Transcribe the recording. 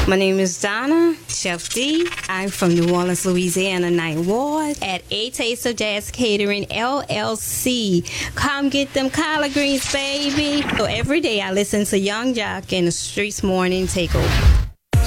My name is Donna, Chef D. I'm from New Orleans, Louisiana, 9th Ward at A Taste of Jazz Catering, LLC. Come get them collard greens, baby. So every day I listen to Young Jock and the Streets Morning Takeover.